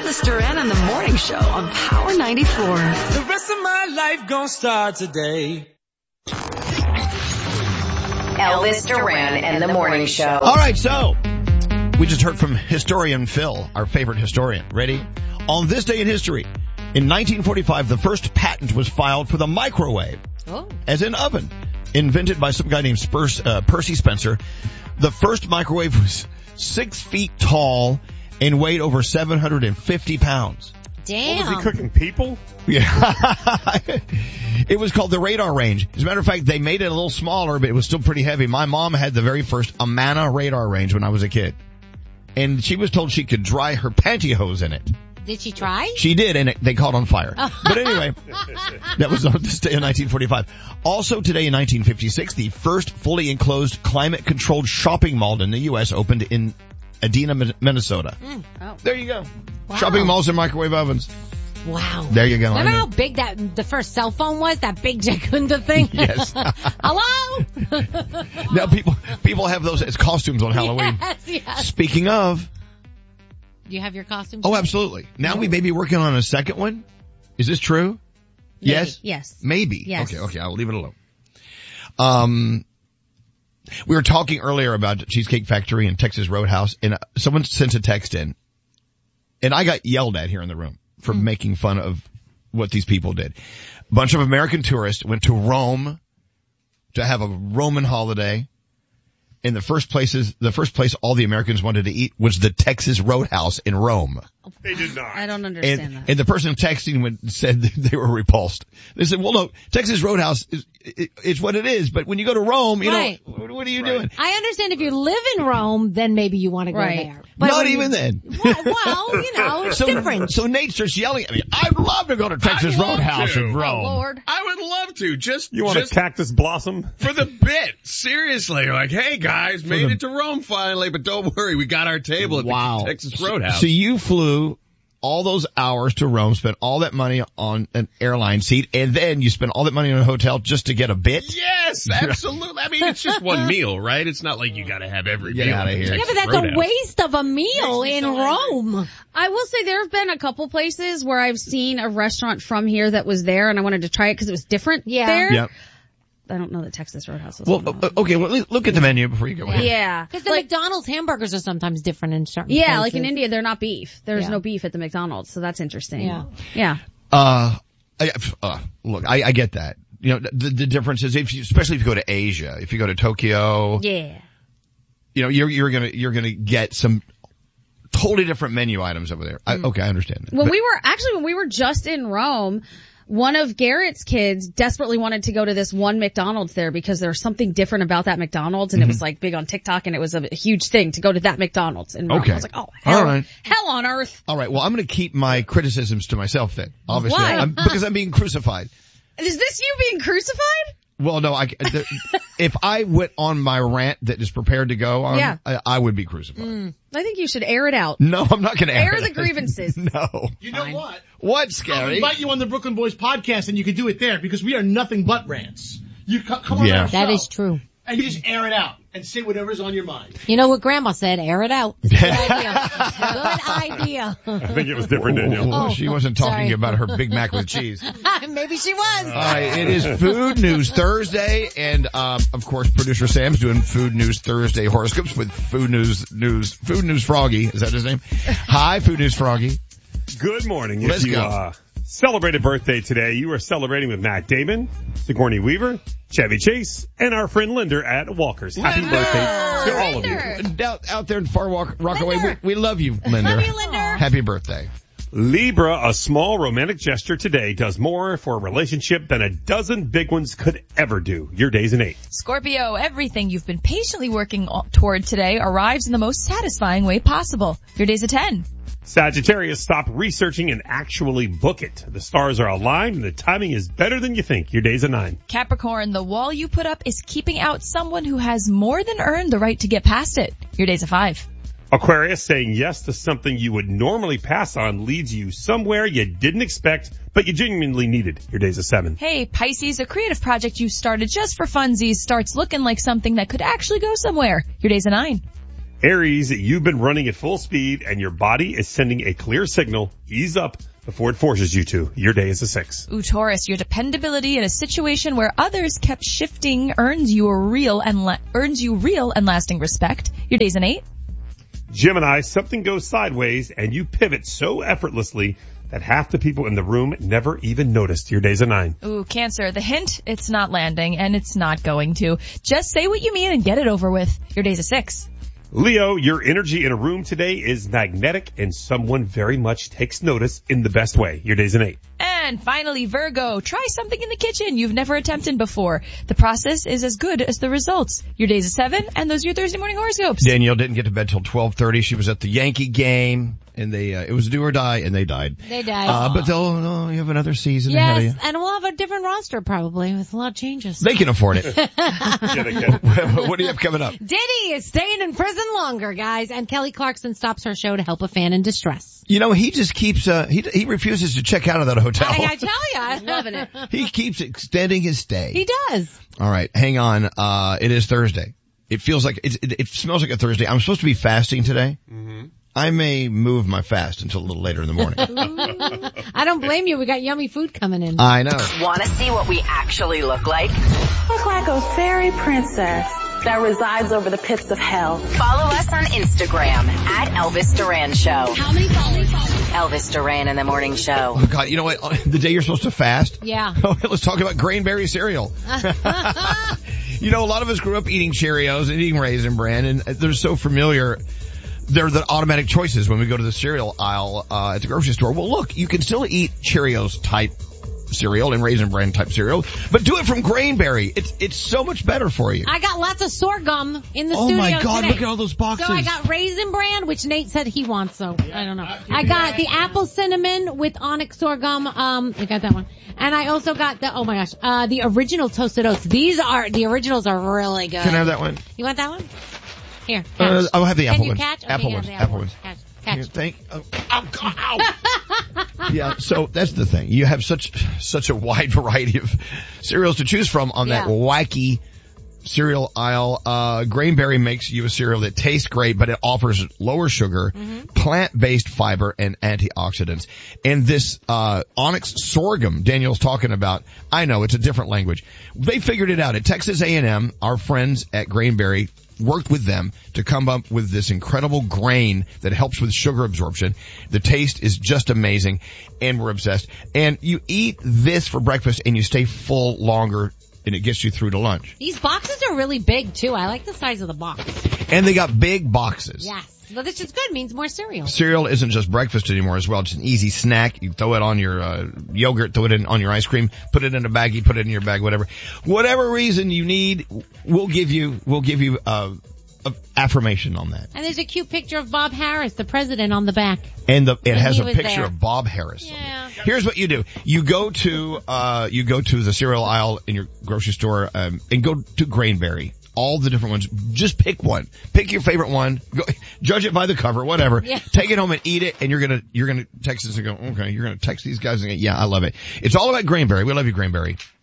Elvis Duran and the Morning Show on Power 94. The rest of my life gonna start today. Elvis Duran and the Morning Show. All right, so we just heard from historian Phil, our favorite historian. Ready? On this day in history, in 1945, the first patent was filed for the microwave, as in oven, invented by some guy named Percy Spencer. The first microwave was 6 feet tall and weighed over 750 pounds. Damn. What, was he cooking people? Yeah. It was called the radar range. As a matter of fact, they made it a little smaller, but it was still pretty heavy. My mom had the very first Amana radar range when I was a kid. And she was told she could dry her pantyhose in it. Did she try? She did, and they caught on fire. But anyway, that was on this day in 1945. Also today in 1956, the first fully enclosed climate-controlled shopping mall in the U.S. opened in Edina, Minnesota. There you go. Wow. Shopping malls and microwave ovens. Wow. There you go. Remember how big the first cell phone was? That big Jacunda thing? Yes. Hello? Now people have those as costumes on Halloween. Yes. Speaking of. Do you have your costume? Oh, absolutely. Now we may be working on a second one. Is this true? Maybe. Yes? Yes. Maybe. Yes. Okay, I'll leave it alone. We were talking earlier about Cheesecake Factory and Texas Roadhouse, and someone sent a text in, and I got yelled at here in the room for making fun of what these people did. A bunch of American tourists went to Rome to have a Roman holiday. And the first place all the Americans wanted to eat was the Texas Roadhouse in Rome. They did not. I don't understand that. And the person texting said they were repulsed. They said, well, no, Texas Roadhouse is what it is, but when you go to Rome, you Right. know, what are you doing? I understand if you live in Rome, then maybe you want to go there. But Not when even then. Well, it's different. So Nate starts yelling at me, I'd love to go to Texas Roadhouse in Rome. Oh, Lord. I would love to. You want a cactus blossom? For the bit. Seriously. Like, hey guys, made it to Rome finally, but don't worry, we got our table at the Texas Roadhouse. So you flew all those hours to Rome, spent all that money on an airline seat, and then you spent all that money on a hotel just to get a bit? Yes, absolutely. I mean, it's just one meal, right? It's not like you gotta have every meal. Get out of here. Yeah, but that's a waste of a meal in Rome. I will say there have been a couple places where I've seen a restaurant from here that was there and I wanted to try it because it was different there. Yep. I don't know that Texas Roadhouse was Well, okay, well, look at the menu before you go in. Yeah. Because the McDonald's hamburgers are sometimes different in certain Yeah, places. like in India, they're not beef. There's Yeah. no beef at the McDonald's, so that's interesting. Yeah. Look, I get that. You know, the difference is especially if you go to Asia, if you go to Tokyo. Yeah. You know, you're gonna get some totally different menu items over there. Okay, I understand that. When we were just in Rome, one of Garrett's kids desperately wanted to go to this one McDonald's there because there's something different about that McDonald's, and it was like big on TikTok, and it was a huge thing to go to that McDonald's in Rome. Okay. I was like, oh, hell, All right. hell on earth. All right, well, I'm gonna keep my criticisms to myself then, obviously. Why? Because I'm being crucified. Is this you being crucified? Well, no, if I went on my rant that is prepared to go on, Yeah. I would be crucified. I think you should air it out. No, I'm not gonna Air it. the grievances. No. You know what? What's I'll scary? invite you on the Brooklyn Boys podcast and you can do it there because we are nothing but rants. You come on our show. That is true. And you just air it out and say whatever's on your mind. You know what Grandma said? Air it out. It's a good idea. Good idea. I think it was different, Daniel. Oh, she wasn't talking sorry. about her Big Mac with cheese. Maybe she was. All right, it is Food News Thursday, and of course, producer Sam's doing Food News Thursday horoscopes with Food News Froggy. Is that his name? Hi, Food News Froggy. Good morning. Let's If you go. celebrate a birthday today, you are celebrating with Matt Damon, Sigourney Weaver, Chevy Chase, and our friend Linder at Walker's. Happy birthday to all of you. Out there in Far Rockaway, we love you, Linda. Love you, Linder. Happy birthday. Libra, a small romantic gesture today does more for a relationship than a dozen big ones could ever do. Your day's an 8. Scorpio, everything you've been patiently working toward today arrives in the most satisfying way possible. Your day's a 10. Sagittarius, stop researching and actually book it. The stars are aligned and the timing is better than you think. Your day's a 9. Capricorn, the wall you put up is keeping out someone who has more than earned the right to get past it. Your day's a 5. Aquarius, saying yes to something you would normally pass on leads you somewhere you didn't expect, but you genuinely needed. Your day's a 7. Hey, Pisces, a creative project you started just for funsies starts looking like something that could actually go somewhere. Your day's a 9. Aries, you've been running at full speed and your body is sending a clear signal. Ease up before it forces you to. Your day is a 6. Ooh, Taurus, your dependability in a situation where others kept shifting earns you real and lasting respect. Your day's an 8. Gemini, something goes sideways and you pivot so effortlessly that half the people in the room never even noticed. Your day's a 9. Ooh, Cancer, the hint, it's not landing and it's not going to. Just say what you mean and get it over with. Your day's a 6. Leo, your energy in a room today is magnetic and someone very much takes notice in the best way. Your day's an 8. And finally, Virgo, try something in the kitchen you've never attempted before. The process is as good as the results. Your day's a 7, and those are your Thursday morning horoscopes. Danielle didn't get to bed till 12:30. She was at the Yankee game, and it was do or die, and they died. They died. But you have another season ahead of you. Yes, and we'll have a different roster probably with a lot of changes. They can afford it. Yeah, they can. What do you have coming up? Diddy is staying in prison longer, guys, and Kelly Clarkson stops her show to help a fan in distress. You know, he just keeps, he refuses to check out of that hotel. I tell you. I'm loving it. He keeps extending his stay. He does. All right, hang on. It is Thursday. It feels like, it smells like a Thursday. I'm supposed to be fasting today. Mm-hmm. I may move my fast until a little later in the morning. I don't blame you. We got yummy food coming in. I know. Want to see what we actually look like? Look like a fairy princess that resides over the pits of hell. Follow us on Instagram at Elvis Duran Show. How many followers? Elvis Duran in the Morning Show. Oh God, you know what? The day you're supposed to fast? Yeah. Let's talk about Grainberry cereal. You know, a lot of us grew up eating Cheerios and eating Raisin Bran, and they're so familiar. They're the automatic choices when we go to the cereal aisle at the grocery store. Well, look, you can still eat Cheerios type cereal and Raisin Bran type cereal, but do it from Grainberry. It's so much better for you. I got lots of sorghum in the studio Oh my God, today. look at all those boxes. So I got Raisin Bran, which Nate said he wants, so I don't know. I got the apple cinnamon with onyx sorghum. I got that one. And I also got the original toasted oats. The originals are really good. Can I have that one? You want that one? Here. I'll have the apple one. Can you catch? Okay, Apple yeah, ones. the Apple ones. Catch. Yeah, so that's the thing. You have such a wide variety of cereals to choose from on that wacky cereal aisle. Grainberry makes you a cereal that tastes great, but it offers lower sugar, plant-based fiber, and antioxidants. And this onyx sorghum Daniel's talking about, I know it's a different language. They figured it out at Texas A&M. Our friends at Grainberry worked with them to come up with this incredible grain that helps with sugar absorption. The taste is just amazing, and we're obsessed. And you eat this for breakfast, and you stay full longer, and it gets you through to lunch. These boxes are really big, too. I like the size of the box. And they got big boxes. Yes. Well, this is good. It means more cereal. Cereal isn't just breakfast anymore as well. It's an easy snack. You throw it on your yogurt, throw it on your ice cream, put it in a baggie, put it in your bag, whatever. Whatever reason you need, we'll give you a affirmation on that. And there's a cute picture of Bob Harris, the president, on the back. And it has a picture there. of Bob Harris. Yeah. Here's what you do. You go to the cereal aisle in your grocery store, and go to Grainberry. All the different ones. Just pick one. Pick your favorite one. Go, judge it by the cover, whatever. Yeah. Take it home and eat it, and you're gonna text us and go, okay, you're gonna text these guys and go, yeah, I love it. It's all about Grainberry. We love you, Grainberry.